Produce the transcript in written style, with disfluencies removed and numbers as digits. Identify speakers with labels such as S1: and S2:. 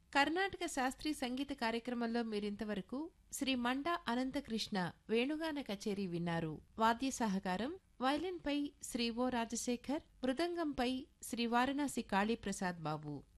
S1: కర్ణాటక శాస్త్రీయ సంగీత కార్యక్రమంలో మీరింతవరకు శ్రీ మండా అనంతకృష్ణ వేణుగాన కచేరీ విన్నారు. వాద్య సహకారం వయలిన్పై శ్రీ ఓ రాజశేఖర్, మృదంగంపై శ్రీ వారణాసి కాళీప్రసాద్ బాబు.